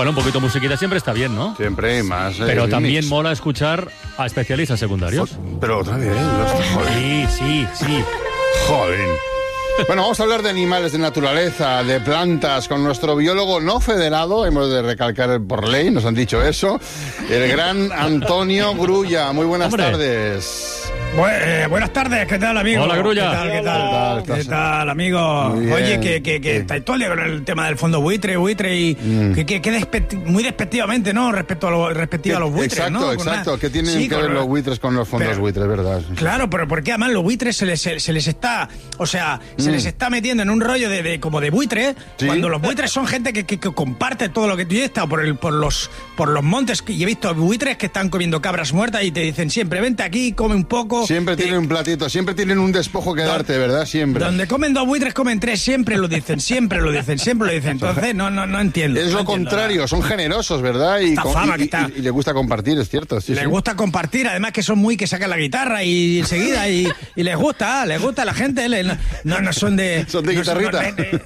Bueno, un poquito de musiquita siempre está bien, ¿no? Siempre hay más. Pero también mola escuchar a especialistas secundarios. Pero otra vez, joder. Sí. Joder. Bueno, vamos a hablar de animales, de naturaleza, de plantas, con nuestro biólogo no federado, hemos de recalcar por ley, nos han dicho eso, el gran Antonio Grulla. Muy buenas tardes. Buenas tardes, ¿qué tal, amigo? Hola, Grulla. ¿Qué tal, amigo? Oye, que estáis todo el día con el tema del fondo buitre y muy despectivamente, ¿no? Respecto a los buitres, exacto, ¿no? Exacto. ¿Qué tienen que ver los buitres con los fondos buitres, verdad? Claro, pero porque además los buitres se les está, o sea, se les está metiendo en un rollo como de buitre, cuando los buitres son gente que comparte todo lo que tú. Yo he estado por los montes y he visto buitres que están comiendo cabras muertas y te dicen siempre, vente aquí, come un poco. Siempre tienen un platito, siempre tienen un despojo que darte, ¿verdad? Siempre. Donde comen 2 buitres, comen 3, siempre lo dicen. Entonces, no entiendo. Es lo contrario, son generosos, ¿verdad? Y les gusta compartir, es cierto. Les gusta compartir, además que son muy que sacan la guitarra y enseguida, y les gusta a la gente, no son de... ¿Son de guitarrita?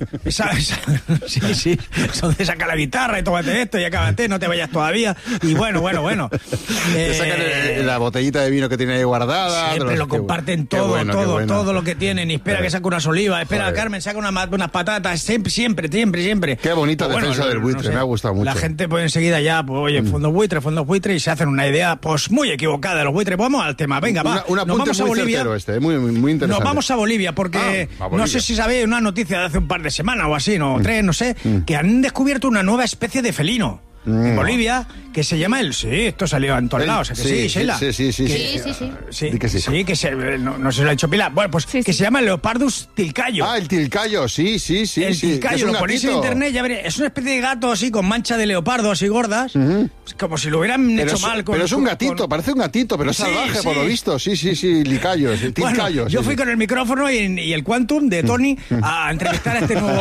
Sí, son de sacar la guitarra y tómate esto y acábate, no te vayas todavía. Y bueno. Te sacan la botellita de vino que tiene ahí guardada. Siempre lo comparten todo lo que tienen. Y espera que saque unas olivas, espera Carmen, saca unas patatas, siempre. Qué bonita defensa del buitre, me ha gustado mucho. La gente pues enseguida ya, pues oye, fondos buitre, y se hacen una idea pues muy equivocada de los buitres. Vamos al tema, venga, va. Nos vamos a Bolivia. Muy interesante. Nos vamos a Bolivia porque no sé si sabéis una noticia de hace un par de semanas o así, no, 3, no sé, que han descubierto una nueva especie de felino. En Bolivia, que se llama esto salió en todos lados, ¿a que sí, Sheila? Sí. No se lo ha hecho Pilar. Bueno, pues que se llama Leopardus tilcayo. Ah, el tilcayo, sí. El tilcayo, lo ponéis en internet, ya veréis. Es una especie de gato así, con mancha de leopardo, así gordas, como si lo hubieran hecho mal. Pero es un gatito, parece un gatito, pero es salvaje, por lo visto. Sí, tilcayo. Bueno, yo fui con el micrófono y el Quantum de Tony a entrevistar a este nuevo...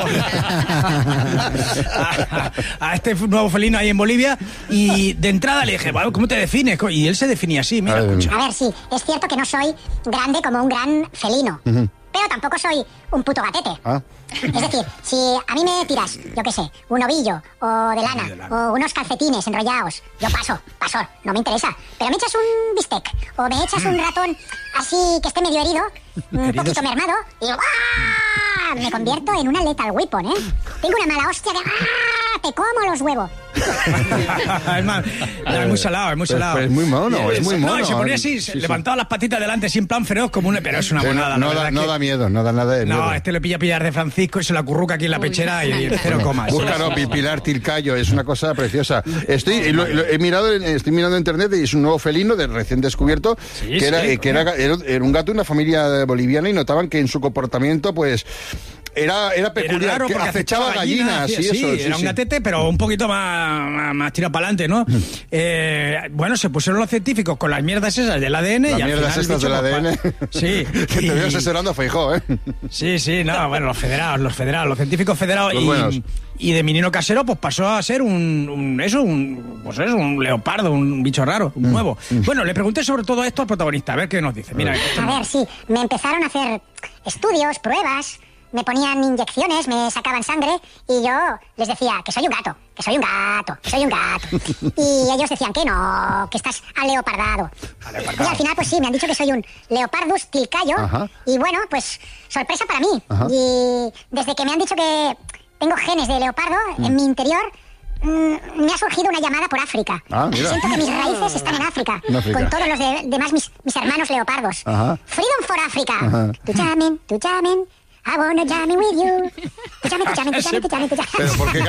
a este nuevo felino ahí en Bolivia, y de entrada le dije, bueno, ¿cómo te defines? Y él se definía así, mira, escucha. A ver, sí, es cierto que no soy grande como un gran felino, pero tampoco soy un puto gatete. Es decir, si a mí me tiras, yo qué sé, un ovillo o de lana o unos calcetines enrollados, yo paso, no me interesa. Pero me echas un bistec o me echas un ratón así que esté medio herido, un poquito mermado, y digo, ¡ah! Me convierto en una lethal weapon, ¿eh? Tengo una mala hostia de ¡ah! Te como los huevos. Es muy salado. Pues es muy mono, es muy mono. No, y se ponía así, levantaba las patitas delante sin plan feroz como pero es una monada. No da miedo, no da nada de miedo. No, este le pilla Pilar de Francisco y se la acurruca aquí en la pechera y cero comas. Búscalo, Pilar tilcayo, es una cosa preciosa. Estoy mirando en internet y es un nuevo felino recién descubierto, que era un gato de una familia boliviana, y notaban que en su comportamiento, pues... Era peculiar, raro, que acechaba gallinas. Era un gatete, pero un poquito más tirado para adelante, ¿no? Bueno, se pusieron los científicos con las mierdas esas del ADN. Las mierdas estas del ADN. Sí. Que te veo asesorando a Feijóo, ¿eh? Sí, bueno, los científicos federados. Y de menino casero, pues pasó a ser un leopardo, un bicho raro, un nuevo. Bueno, le pregunté sobre todo esto al protagonista, a ver qué nos dice. Mira, a ver, sí, me empezaron a hacer estudios, pruebas, me ponían inyecciones, me sacaban sangre, y yo les decía que soy un gato. Y ellos decían que no, que estás aleopardado. Y al final, pues sí, me han dicho que soy un Leopardus tilcayo. Y bueno, pues sorpresa para mí. Y desde que me han dicho que tengo genes de leopardo en mi interior, me ha surgido una llamada por África. Siento que mis raíces están en África, con todos los demás mis hermanos leopardos. Freedom for Africa. Tu llamen. I wanna jam with you. Tu llame. Pero ¿por qué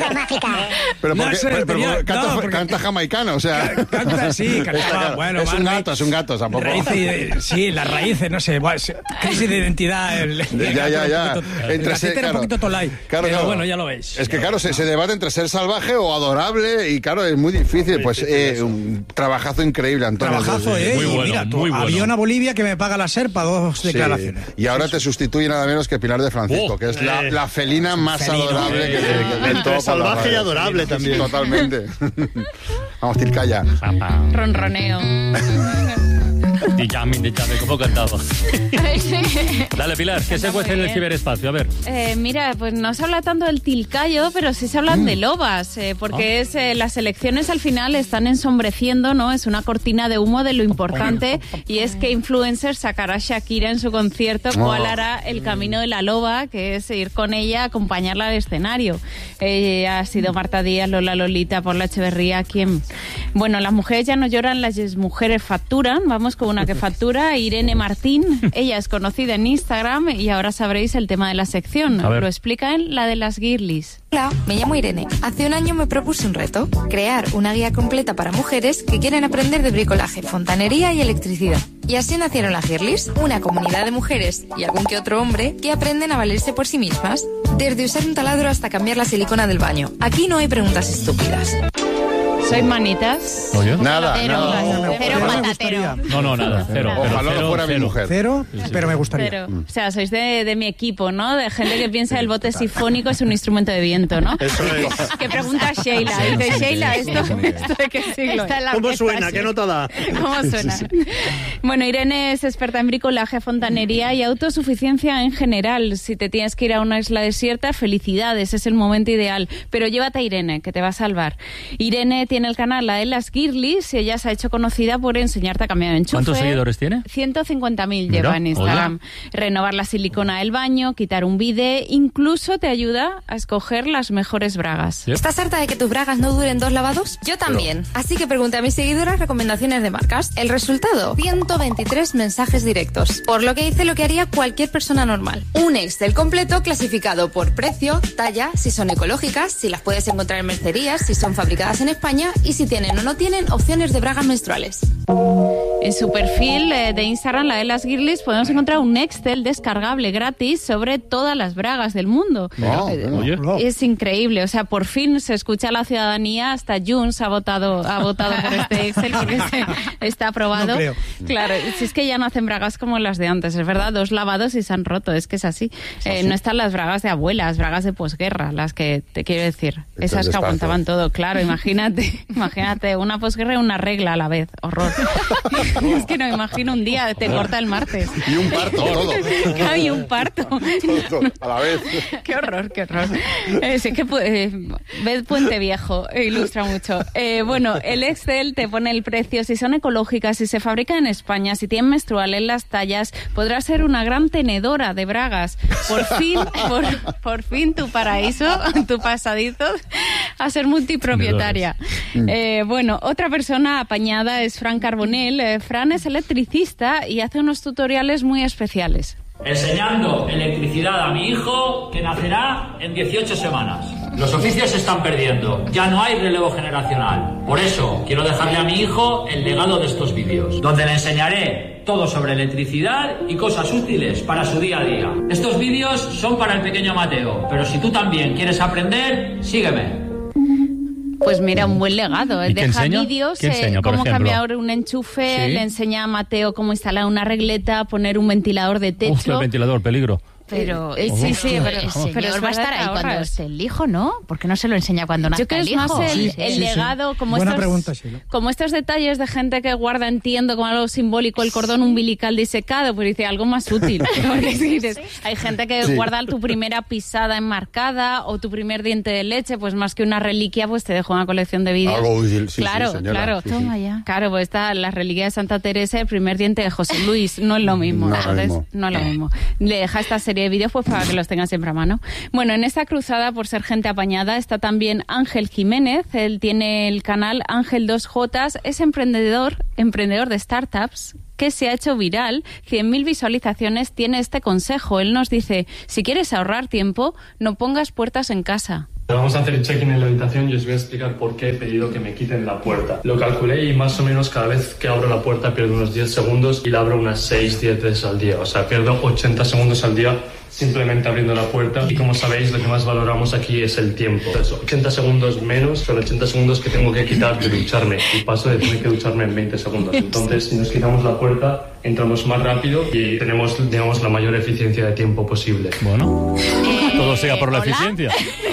canta jamaicano? O sea... Canta, sí, cantaba, bueno... Es un gato, tampoco. Sí, las raíces, no sé, crisis de identidad. Ya. Era un poquito tolai, pero bueno, ya lo veis. Es que claro, se debate entre ser salvaje o adorable, y claro, es muy difícil. Pues un trabajazo increíble, Antonio. Muy bueno, muy bueno. Avión a Bolivia que me paga la SERPA 2 declaraciones. Y ahora te sustituye nada menos que Pilar de Francisco, que es la felina más adorable que entre salvaje y adorable también. Totalmente. Vamos, tilcaya. Ronroneo. Dijame, ¿cómo cantaba? Dale, Pilar, ¿qué se cuece en el ciberespacio? A ver. Mira, pues no se habla tanto del tilcayo, pero sí se hablan de lobas, porque las elecciones al final están ensombreciendo, ¿no? Es una cortina de humo de lo importante, y es que influencer sacará Shakira en su concierto, cuál hará el camino de la loba, que es ir con ella, acompañarla al escenario. Ha sido Marta Díaz, Lola Lolita, Paula Echeverría, ¿quién? Bueno, las mujeres ya no lloran, las mujeres facturan. Vamos con una que factura, Irene Martín. Ella es conocida en Instagram y ahora sabréis el tema de la sección. Lo explica en la de las girlies. Hola, me llamo Irene. Hace un año me propuse un reto, crear una guía completa para mujeres que quieren aprender de bricolaje, fontanería y electricidad. Y así nacieron las girlies, una comunidad de mujeres y algún que otro hombre que aprenden a valerse por sí mismas, desde usar un taladro hasta cambiar la silicona del baño. Aquí no hay preguntas estúpidas. ¿Sois manitas? ¿No yo? Nada, Cero patatero. No, nada, cero. Ojalá no fuera mi mujer. Cero, pero me gustaría. Pero, o sea, sois de mi equipo, ¿no? De gente que piensa que el bote sifónico es un instrumento de viento, ¿no? Eso es. Que pregunta Sheila. Dice, Sheila, ¿esto de qué siglo es? ¿Cómo suena? ¿Qué nota da? ¿Cómo suena? Bueno, Irene es experta en bricolaje, fontanería y autosuficiencia en general. Si te tienes que ir a una isla desierta, felicidades, es el momento ideal. Pero llévate a Irene, que te va a salvar. Irene tiene el canal La de las Girlies y ella se ha hecho conocida por enseñarte a cambiar enchufe. ¿Cuántos seguidores tiene? 150.000 lleva en Instagram. Renovar la silicona del baño, quitar un bidé, incluso te ayuda a escoger las mejores bragas. ¿Sí? ¿Estás harta de que tus bragas no duren 2 lavados? Yo también. Así que pregunté a mis seguidoras recomendaciones de marcas. El resultado, 123 mensajes directos. Por lo que hice lo que haría cualquier persona normal. Un Excel completo clasificado por precio, talla, si son ecológicas, si las puedes encontrar en mercerías, si son fabricadas en España y si tienen o no tienen opciones de bragas menstruales. En su perfil de Instagram, La de las Girlies, podemos encontrar un Excel descargable gratis sobre todas las bragas del mundo. Es increíble, o sea, por fin se escucha a la ciudadanía, hasta Junts ha votado por este Excel porque está aprobado. No creo. Claro, si es que ya no hacen bragas como las de antes, es verdad, 2 lavados y se han roto, es que es así. No están las bragas de abuelas, bragas de posguerra, las que te quiero decir, esas que aguantaban todo, claro, imagínate, una posguerra y una regla a la vez, horror. Es que no me imagino un día, te corta el martes. Y un parto, todo. Y un parto. Todo, a la vez. Qué horror. Sí que ved Puente Viejo, ilustra mucho. Bueno, el Excel te pone el precio, si son ecológicas, si se fabrican en España, si tienen menstruales, las tallas, podrás ser una gran tenedora de bragas. Por fin tu paraíso, tu pasadito a ser multipropietaria. Bueno, otra persona apañada es Fran Carbonell. Fran es electricista y hace unos tutoriales muy especiales. Enseñando electricidad a mi hijo, que nacerá en 18 semanas. Los oficios se están perdiendo, ya no hay relevo generacional. Por eso quiero dejarle a mi hijo el legado de estos vídeos, donde le enseñaré todo sobre electricidad y cosas útiles para su día a día. Estos vídeos son para el pequeño Mateo, pero si tú también quieres aprender, sígueme. Pues mira, un buen legado. Deja vídeos, cómo cambiar un enchufe, le enseña a Mateo cómo instalar una regleta, poner un ventilador de techo. Hostia, el ventilador, peligro. Pero pero el señor va a estar ahí cuando esté el hijo, ¿no? ¿Por qué no se lo enseña cuando nazca el hijo? Yo creo que es más el legado, como estos detalles de gente que guarda, entiendo, como algo simbólico, el cordón umbilical disecado, pues dice algo más útil. Hay gente que guarda tu primera pisada enmarcada o tu primer diente de leche, pues más que una reliquia, pues te dejo una colección de vídeos. Algo útil, claro. Toma ya. Claro, pues está la reliquia de Santa Teresa, el primer diente de José Luis, no es lo mismo. No es lo mismo. Le deja esta serie de vídeos pues para que los tengan siempre a mano. Bueno, en esta cruzada por ser gente apañada está también Ángel Jiménez. Él tiene el canal Ángel 2J, es emprendedor de startups que se ha hecho viral, 100.000 visualizaciones, tiene este consejo. Él nos dice, si quieres ahorrar tiempo, no pongas puertas en casa. Vamos a hacer el check-in en la habitación y os voy a explicar por qué he pedido que me quiten la puerta. Lo calculé y más o menos cada vez que abro la puerta pierdo unos 10 segundos y la abro unas 6-10 veces al día. O sea, pierdo 80 segundos al día simplemente abriendo la puerta. Y como sabéis, lo que más valoramos aquí es el tiempo. Entonces, 80 segundos menos son 80 segundos que tengo que quitar de ducharme. Y paso de tener que ducharme en 20 segundos. Entonces, si nos quitamos la puerta, entramos más rápido y tenemos, digamos, la mayor eficiencia de tiempo posible. Bueno, todo sea por la eficiencia.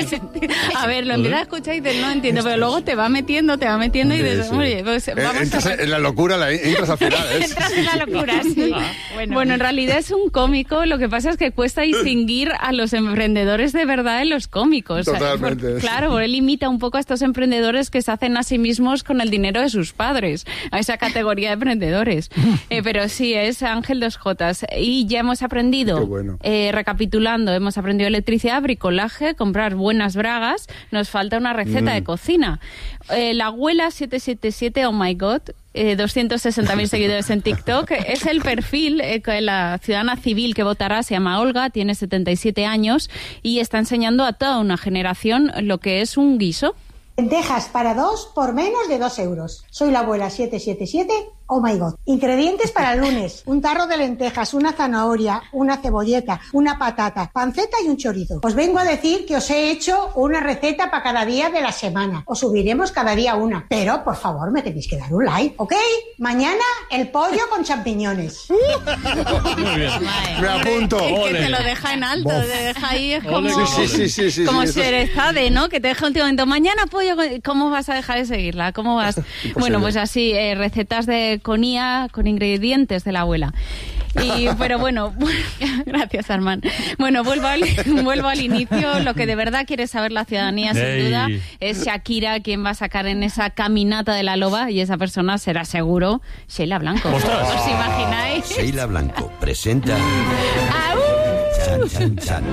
A ver, lo empiezas a escuchar y dices, no entiendo, pero luego te va metiendo y dices, oye, pues vamos en la locura, entras al final. Entras en la locura, sí. Bueno, en realidad es un cómico, lo que pasa es que cuesta distinguir a los emprendedores de verdad en los cómicos. Totalmente. Claro, él imita un poco a estos emprendedores que se hacen a sí mismos con el dinero de sus padres, a esa categoría de emprendedores. Pero sí, es Ángel 2J. Y ya hemos aprendido, recapitulando, hemos aprendido electricidad, bricolaje, comprar buenas bragas, nos falta una receta de cocina. La abuela 777, oh my god, 260.000 seguidores en TikTok, es el perfil, la ciudadana civil que votará se llama Olga, tiene 77 años y está enseñando a toda una generación lo que es un guiso. Lentejas para 2 por menos de 2 euros. Soy la abuela 777, oh my god. Ingredientes para el lunes: un tarro de lentejas, una zanahoria, una cebolleta, una patata, panceta y un chorizo. Os vengo a decir que os he hecho una receta para cada día de la semana. Os subiremos cada día una. Pero, por favor, me tenéis que dar un like, ¿ok? Mañana, el pollo con champiñones. Muy bien. Me apunto. Que te lo deja en alto, te deja ahí, es como... Sí, como Sherezade, ¿no? Que te deja un momento, mañana pollo, ¿cómo vas a dejar de seguirla? ¿Cómo vas? Bueno, pues así, recetas de conía con ingredientes de la abuela. Pero bueno, gracias, Armand. Bueno, vuelvo al inicio. Lo que de verdad quiere saber la ciudadanía, sin duda, es Shakira quien va a sacar en esa caminata de la loba, y esa persona será seguro Sheila Blanco. ¿Os imagináis? Sheila Blanco presenta Chan Chan Chan.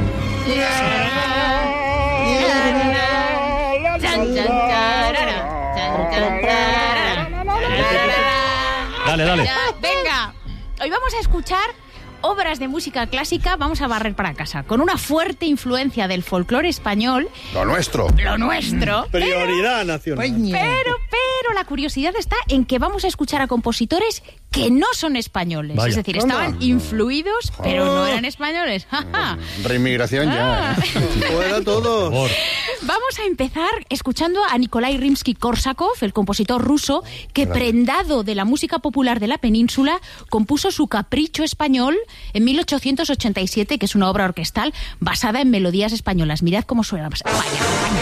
Dale. Venga, hoy vamos a escuchar obras de música clásica, vamos a barrer para casa, con una fuerte influencia del folclore español. Lo nuestro. Prioridad nacional. Pero la curiosidad está en que vamos a escuchar a compositores que no son españoles. Vaya. Es decir, estaban influidos, pero no eran españoles. Reinmigración ya. Fuera todo. Vamos a empezar escuchando a Nikolai Rimsky-Korsakov, el compositor ruso, que prendado de la música popular de la península, compuso su Capricho español en 1887, que es una obra orquestal basada en melodías españolas. Mirad cómo suena. Vaya.